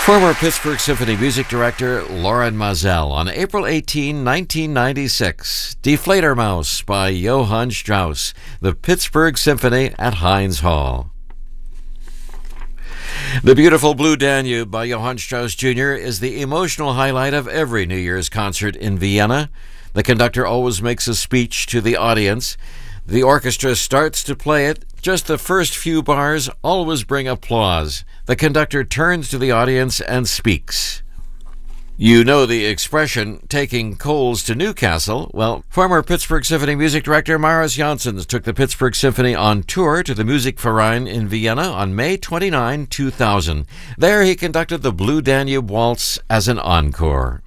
Former Pittsburgh Symphony music director Loren Maazel on April 18, 1996. Die Fledermaus by Johann Strauss, the Pittsburgh Symphony at Heinz Hall. The Beautiful Blue Danube by Johann Strauss Jr. is the emotional highlight of every New Year's concert in Vienna. The conductor always makes a speech to the audience. The orchestra starts to play it. Just the first few bars always bring applause. The conductor turns to the audience and speaks. You know the expression, taking coals to Newcastle. Well, former Pittsburgh Symphony music director Marius Janssens took the Pittsburgh Symphony on tour to the Musikverein in Vienna on May 29, 2000. There he conducted the Blue Danube Waltz as an encore.